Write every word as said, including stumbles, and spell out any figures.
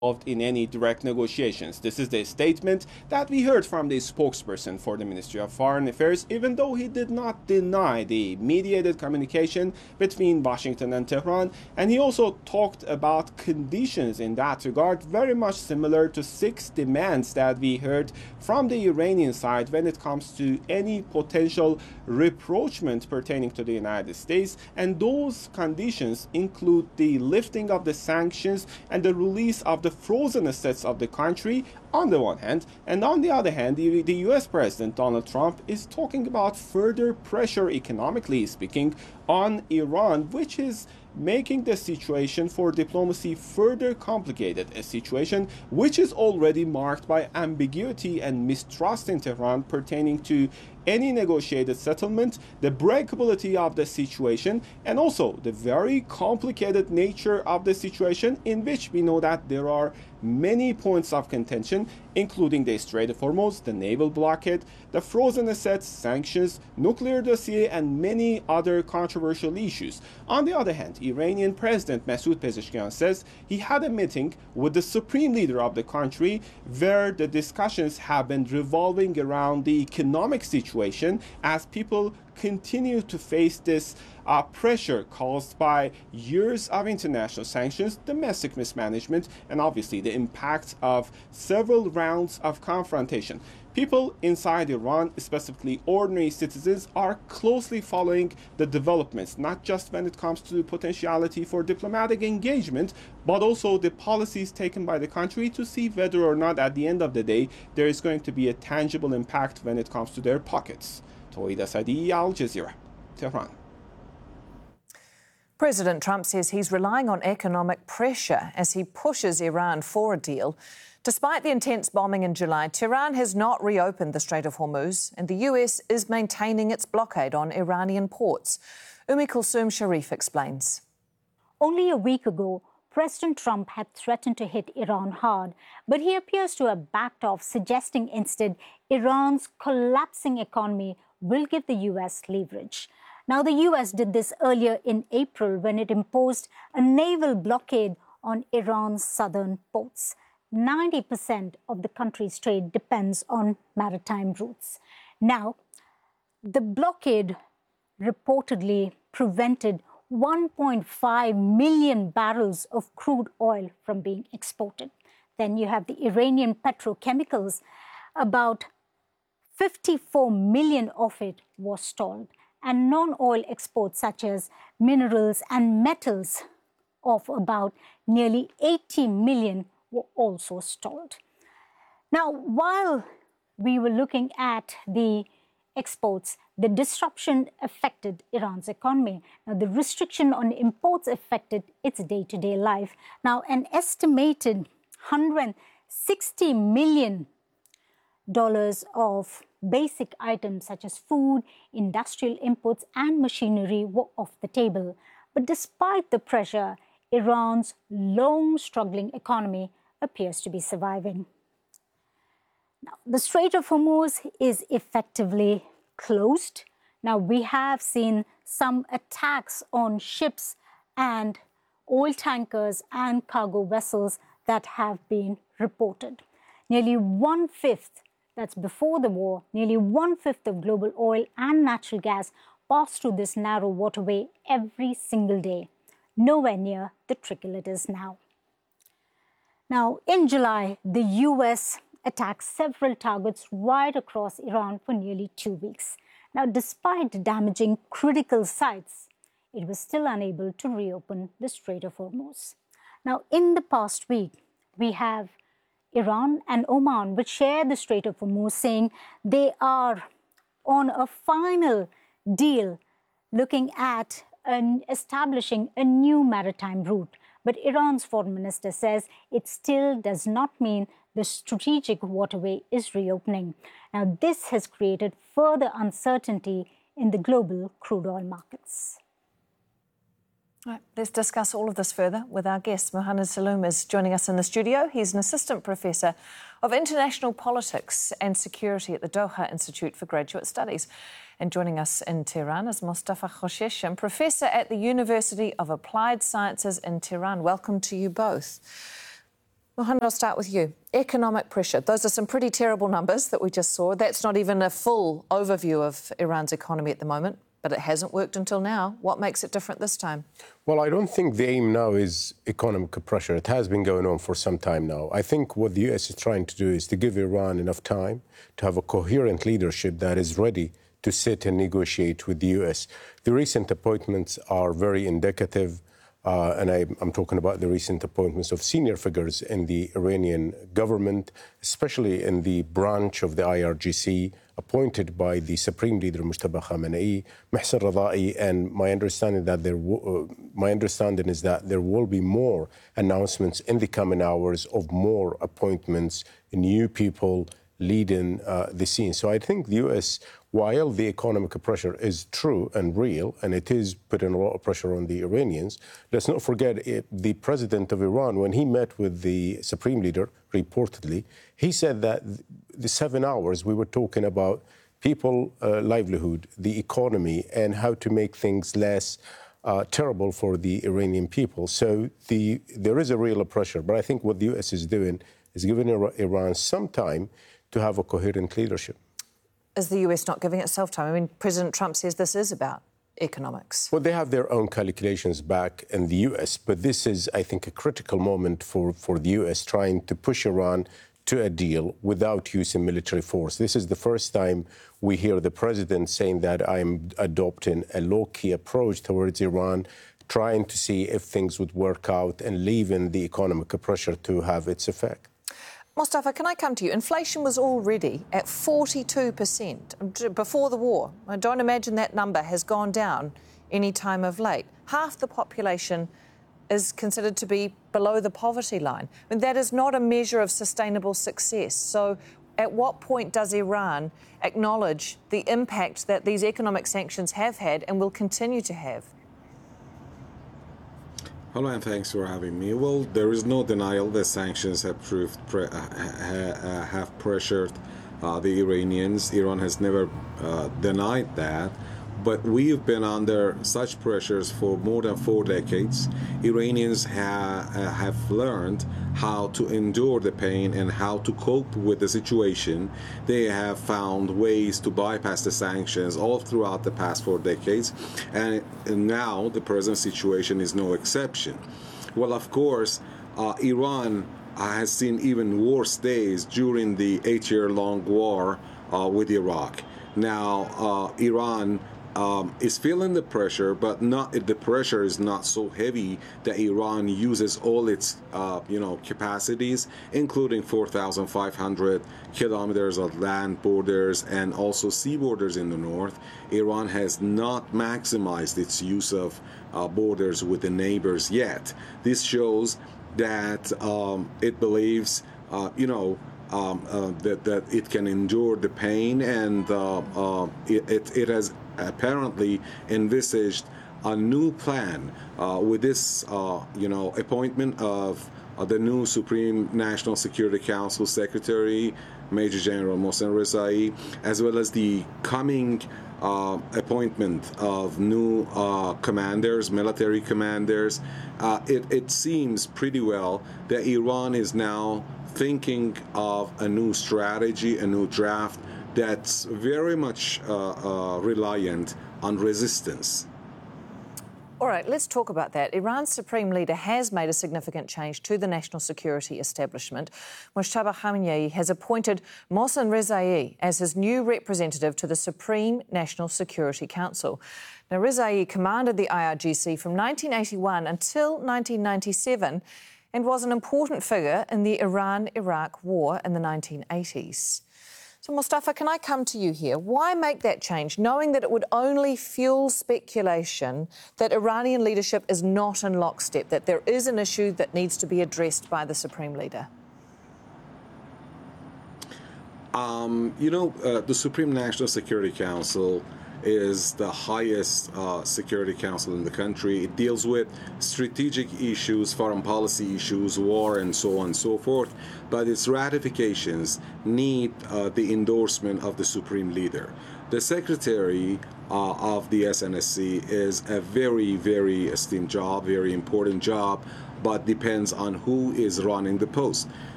in any direct negotiations. This is the statement that we heard from the spokesperson for the Ministry of Foreign Affairs, even though he did not deny the mediated communication between Washington and Tehran, and he also talked about conditions in that regard very much similar to six demands that we heard from the Iranian side when it comes to any potential rapprochement pertaining to the United States, and those conditions include the lifting of the sanctions and the release of the frozen assets of the country on the one hand, and on the other hand, the, the U S President Donald Trump is talking about further pressure, economically speaking, on Iran, which is making the situation for diplomacy further complicated, a situation which is already marked by ambiguity and mistrust in Tehran pertaining to any negotiated settlement, the breakability of the situation, and also the very complicated nature of the situation, in which we know that there are many points of contention, including the Strait of Hormuz, the naval blockade, the frozen assets, sanctions, nuclear dossier, and many other controversial issues. On the other hand, Iranian President Masoud Pezeshkian says he had a meeting with the supreme leader of the country where the discussions have been revolving around the economic situation as people continue to face this uh, pressure caused by years of international sanctions, domestic mismanagement, and obviously the impact of several rounds of confrontation. People inside Iran, specifically ordinary citizens, are closely following the developments, not just when it comes to the potentiality for diplomatic engagement, but also the policies taken by the country to see whether or not at the end of the day there is going to be a tangible impact when it comes to their pockets. Tawhid Asadi, Al Jazeera, Tehran. President Trump says he's relying on economic pressure as he pushes Iran for a deal. Despite the intense bombing in July, Tehran has not reopened the Strait of Hormuz, and the U S is maintaining its blockade on Iranian ports. Umi Kulsum Sharif explains. Only a week ago, President Trump had threatened to hit Iran hard, but he appears to have backed off, suggesting instead Iran's collapsing economy will give the U S leverage. Now, the U S did this earlier in April when it imposed a naval blockade on Iran's southern ports. ninety percent of the country's trade depends on maritime routes. Now, the blockade reportedly prevented one point five million barrels of crude oil from being exported. Then you have the Iranian petrochemicals. About fifty-four million of it was stalled, and non-oil exports such as minerals and metals of about nearly eighty million were also stalled. Now, while we were looking at the exports, the disruption affected Iran's economy. Now, the restriction on imports affected its day-to-day life. Now, an estimated one hundred sixty million dollars of basic items such as food, industrial inputs, and machinery were off the table. But despite the pressure, Iran's long-struggling economy appears to be surviving. Now, the Strait of Hormuz is effectively closed. Now, we have seen some attacks on ships and oil tankers and cargo vessels that have been reported. Nearly one-fifth, that's before the war, nearly one-fifth of global oil and natural gas pass through this narrow waterway every single day, nowhere near the trickle it is now. Now, in July, the U S attacked several targets right across Iran for nearly two weeks. Now, despite damaging critical sites, it was still unable to reopen the Strait of Hormuz. Now, in the past week, we have Iran and Oman, which share the Strait of Hormuz, saying they are on a final deal looking at an establishing a new maritime route. But Iran's foreign minister says it still does not mean the strategic waterway is reopening. Now, this has created further uncertainty in the global crude oil markets. All right, let's discuss all of this further with our guest. Muhannad Saloom is joining us in the studio. He's an assistant professor of international politics and security at the Doha Institute for Graduate Studies. And joining us in Tehran is Mostafa Khosheshian, professor at the University of Applied Sciences in Tehran. Welcome to you both. Mohammed, I'll start with you. Economic pressure. Those are some pretty terrible numbers that we just saw. That's not even a full overview of Iran's economy at the moment, but it hasn't worked until now. What makes it different this time? Well, I don't think the aim now is economic pressure. It has been going on for some time now. I think what the U S is trying to do is to give Iran enough time to have a coherent leadership that is ready to sit and negotiate with the U S. The recent appointments are very indicative. Uh, and I, I'm talking about the recent appointments of senior figures in the Iranian government, especially in the branch of the I R G C, appointed by the Supreme Leader Mujtaba Khamenei, Mohsen Radai, and my understanding that there, w- uh, my understanding is that there will be more announcements in the coming hours of more appointments, new people leading uh, the scene. So I think the U S, while the economic pressure is true and real, and it is putting a lot of pressure on the Iranians, let's not forget it, the president of Iran, when he met with the Supreme Leader, reportedly, he said that the seven hours we were talking about people, uh, livelihood, the economy, and how to make things less uh, terrible for the Iranian people. So the, there is a real pressure. But I think what the U S is doing is giving Iran some time to have a coherent leadership. Is the U S not giving itself time? I mean, President Trump says this is about economics. Well, they have their own calculations back in the U S, but this is, I think, a critical moment for, for the U S trying to push Iran to a deal without using military force. This is the first time we hear the president saying that I'm adopting a low-key approach towards Iran, trying to see if things would work out and leaving the economic pressure to have its effect. Mostafa, can I come to you? Inflation was already at forty-two percent before the war. I don't imagine that number has gone down any time of late. Half the population is considered to be below the poverty line. I mean, that is not a measure of sustainable success. So at what point does Iran acknowledge the impact that these economic sanctions have had and will continue to have? Hello and thanks for having me. Well, there is no denial that sanctions have proved pre- uh, ha- have pressured uh, the Iranians. Iran has never uh, denied that. But we've been under such pressures for more than four decades. Iranians ha- uh, have learned how to endure the pain and how to cope with the situation. They have found ways to bypass the sanctions all throughout the past four decades. And, and now the present situation is no exception. Well, of course, uh, Iran has seen even worse days during the eight-year-long war uh, with Iraq. Now, uh, Iran Um, is feeling the pressure, but not the pressure is not so heavy that Iran uses all its, uh, you know, capacities, including four thousand five hundred kilometers of land borders and also sea borders in the north. Iran has not maximized its use of uh, borders with the neighbors yet. This shows that um, it believes, uh, you know, Um, uh, that, that it can endure the pain, and uh, uh, it, it, it has apparently envisaged a new plan uh, with this, uh, you know, appointment of uh, the new Supreme National Security Council Secretary, Major General Mohsen Rezai, as well as the coming uh, appointment of new uh, commanders, military commanders. Uh, it, it seems pretty well that Iran is now thinking of a new strategy, a new draft that's very much uh, uh, reliant on resistance. All right, let's talk about that. Iran's supreme leader has made a significant change to the national security establishment. Mujtaba Khamenei has appointed Mohsen Rezai as his new representative to the Supreme National Security Council. Now, Rezai commanded the I R G C from nineteen eighty-one until nineteen ninety-seven and was an important figure in the Iran-Iraq war in the nineteen eighties. So, Mostafa, can I come to you here? Why make that change, knowing that it would only fuel speculation that Iranian leadership is not in lockstep, that there is an issue that needs to be addressed by the Supreme Leader? Um, you know, uh, the Supreme National Security Council is the highest uh, security council in the country. It deals with strategic issues, foreign policy issues, war, and so on and so forth. But its ratifications need uh, the endorsement of the Supreme Leader. The Secretary uh, of the S N S C is a very, very esteemed job, very important job. but depends on who is running the post.